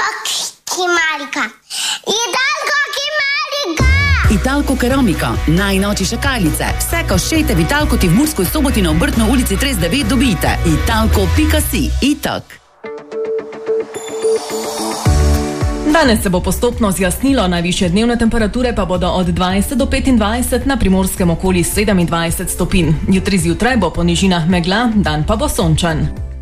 Keramika. Italko Keramika, najnovejše šakalice. Vse koščete v Italkoti v Murskoj Soboti na Obrtno ulici 39 dobite. Italko.si. Itak. Danes se bo postopno zjasnilo, najvišje dnevne temperature pa bodo od 20 do 25, na Primorskem okoli 27 stopinj. Jutri zjutraj bo po nižinah megla, dan pa bo sončen.